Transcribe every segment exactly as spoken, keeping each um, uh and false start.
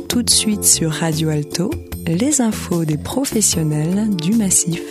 tout de suite sur Radio Alto, les infos des professionnels du massif.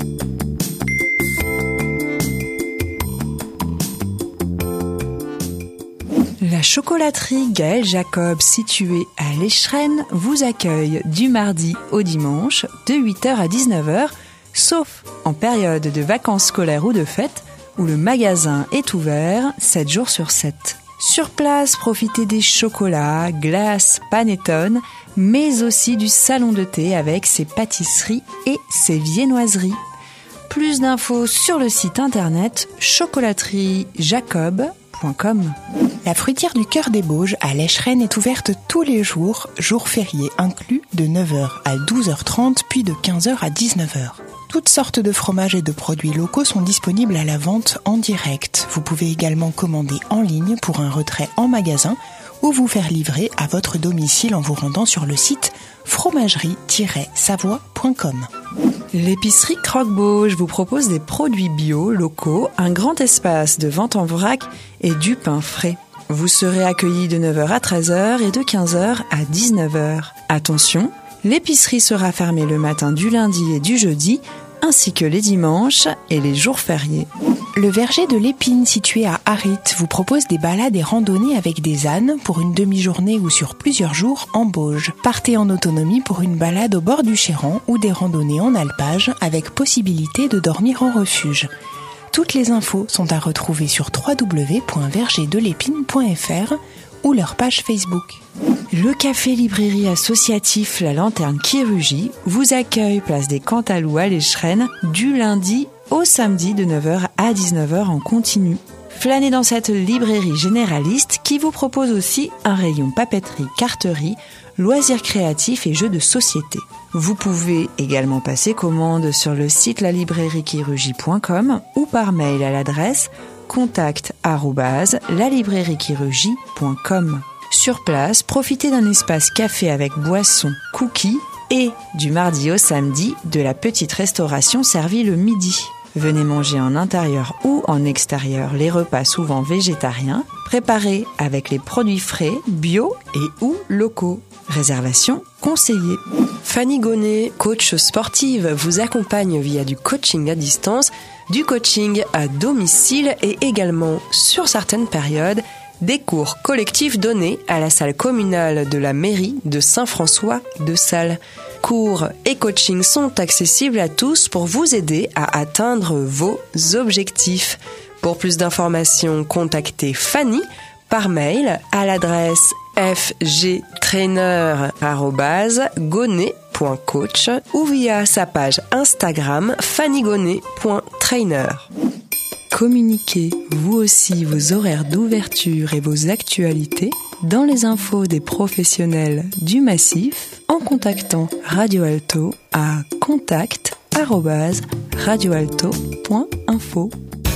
La chocolaterie Gaël Jacob, située à l'Échrennes, vous accueille du mardi au dimanche de huit heures à dix-neuf heures, sauf en période de vacances scolaires ou de fêtes, où le magasin est ouvert sept jours sur sept. Sur place, profitez des chocolats, glaces, panettone, mais aussi du salon de thé avec ses pâtisseries et ses viennoiseries. Plus d'infos sur le site internet chocolaterie jacob point com. La fruitière du Cœur des Bauges à l'Échrennes est ouverte tous les jours, jours fériés inclus, de neuf heures à douze heures trente, puis de quinze heures à dix-neuf heures. Toutes sortes de fromages et de produits locaux sont disponibles à la vente en direct. Vous pouvez également commander en ligne pour un retrait en magasin ou vous faire livrer à votre domicile en vous rendant sur le site fromagerie tiret savoie point com. L'épicerie Croque-Bauge vous propose des produits bio, locaux, un grand espace de vente en vrac et du pain frais. Vous serez accueillis de neuf heures à treize heures et de quinze heures à dix-neuf heures. Attention, l'épicerie sera fermée le matin du lundi et du jeudi, ainsi que les dimanches et les jours fériés. Le verger de l'Épine, situé à Harit, vous propose des balades et randonnées avec des ânes pour une demi-journée ou sur plusieurs jours en Bauge. Partez en autonomie pour une balade au bord du Chéran ou des randonnées en alpage avec possibilité de dormir en refuge. Toutes les infos sont à retrouver sur w w w point verger de l'épine point f r ou leur page Facebook. Le café-librairie associatif La Lanterne Chirurgie vous accueille place des Cantalous à l'Échrennes du lundi au samedi de neuf heures à dix-neuf heures en continu. Flânez dans cette librairie généraliste qui vous propose aussi un rayon papeterie, carterie, loisirs créatifs et jeux de société. Vous pouvez également passer commande sur le site la librairie chirurgie point com ou par mail à l'adresse contact arobase la librairie chirurgie point com. Sur place, profitez d'un espace café avec boissons, cookies et, du mardi au samedi, de la petite restauration servie le midi. Venez manger en intérieur ou en extérieur les repas souvent végétariens, préparés avec les produits frais, bio et ou locaux. Réservation conseillée. Fanny Gonnet, coach sportive, vous accompagne via du coaching à distance, du coaching à domicile et également, sur certaines périodes, des cours collectifs donnés à la salle communale de la mairie de Saint-François-de-Sales. Cours et coaching sont accessibles à tous pour vous aider à atteindre vos objectifs. Pour plus d'informations, contactez Fanny par mail à l'adresse f g trainer arobase gonnet point coach ou via sa page Instagram fanny gonnet point trainer. Communiquez vous aussi vos horaires d'ouverture et vos actualités dans les infos des professionnels du massif en contactant Radio Alto à contact arobase radio alto point info.